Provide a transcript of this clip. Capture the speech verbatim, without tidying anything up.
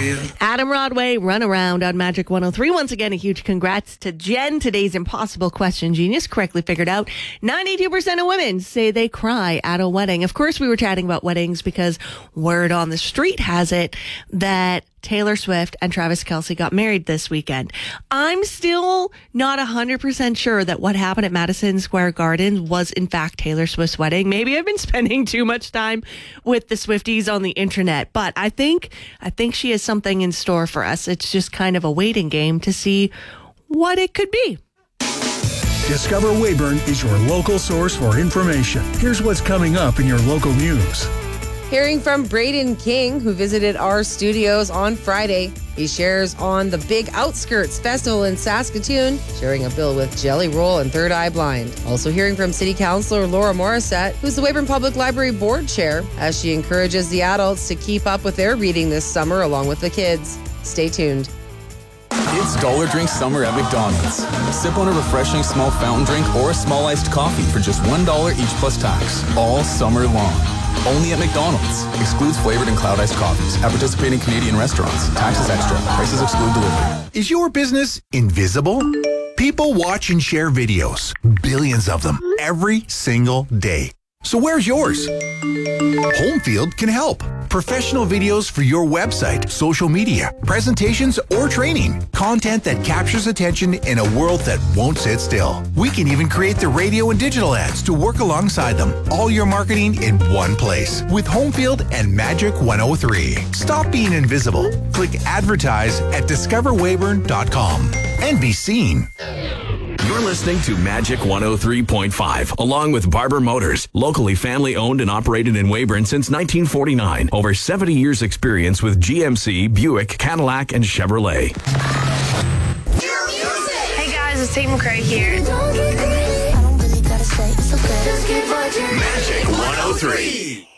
Adam Rodway, Run Around on Magic one oh three. Once again, a huge congrats to Jen. Today's impossible question genius correctly figured out. ninety-two percent of women say they cry at a wedding. Of course, we were chatting about weddings because word on the street has it that Taylor Swift and Travis Kelce got married this weekend. I'm still not one hundred percent sure that what happened at Madison Square Garden was in fact Taylor Swift's wedding. Maybe I've been spending too much time with the Swifties on the internet, but I think I think she has something in store for us. It's just kind of a waiting game to see what it could be. Discover Weyburn is your local source for information. Here's what's coming up in your local news. Hearing from Braden King, who visited our studios on Friday. He shares on the Big Outskirts Festival in Saskatoon, sharing a bill with Jelly Roll and Third Eye Blind. Also hearing from City Councillor Laura Morissette, who's the Weyburn Public Library Board Chair, as she encourages the adults to keep up with their reading this summer along with the kids. Stay tuned. It's Dollar Drink Summer at McDonald's. Sip on a refreshing small fountain drink or a small iced coffee for just one dollar each plus tax, all summer long. Only at McDonald's. Excludes flavored and cloud iced coffees. At participating Canadian restaurants. Taxes extra. Prices exclude delivery. Is your business invisible? People watch and share videos. Billions of them. Every single day. So where's yours? Homefield can help. Professional videos for your website, social media, presentations, or training. Content that captures attention in a world that won't sit still. We can even create the radio and digital ads to work alongside them. All your marketing in one place with Homefield and Magic one oh three. Stop being invisible. Click advertise at discover weyburn dot com and be seen. You're listening to Magic one oh three point five, along with Barber Motors, locally family-owned and operated in Weyburn since nineteen forty-nine. Over seventy years experience with G M C, Buick, Cadillac, and Chevrolet. Hey guys, it's Tate McRae here. Magic one oh three.